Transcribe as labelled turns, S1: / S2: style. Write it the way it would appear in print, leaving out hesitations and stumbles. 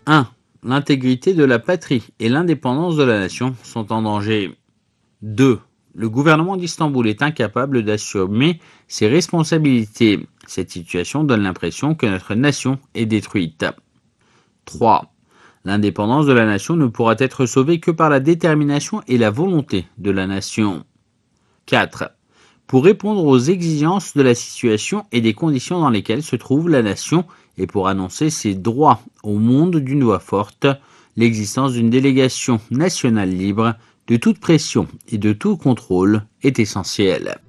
S1: 1. L'intégrité de la patrie et l'indépendance de la nation sont en danger. 2. Le gouvernement d'Istanbul est incapable d'assumer ses responsabilités. Cette situation donne l'impression que notre nation est détruite. 3. L'indépendance de la nation ne pourra être sauvée que par la détermination et la volonté de la nation. 4. Pour répondre aux exigences de la situation et des conditions dans lesquelles se trouve la nation et pour annoncer ses droits au monde d'une voix forte, l'existence d'une délégation nationale libre de toute pression et de tout contrôle est essentielle.